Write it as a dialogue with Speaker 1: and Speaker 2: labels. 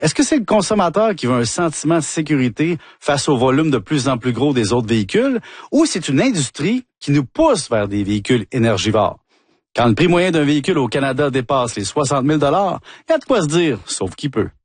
Speaker 1: Est-ce que c'est le consommateur qui veut un sentiment de sécurité face au volume de plus en plus gros des autres véhicules, ou c'est une industrie qui nous pousse vers des véhicules énergivores? Quand le prix moyen d'un véhicule au Canada dépasse les 60 000 $, il y a de quoi se dire, sauf qui peut.